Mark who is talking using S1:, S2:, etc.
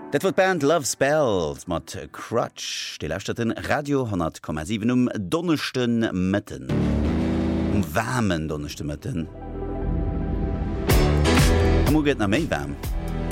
S1: Dat wird Band Love Spells mat Crutch, de lauschten Radio 10,7 Donnerchten Mëtten. Warmen Donnerchte Mëtten. Mo gehtt na méi warm.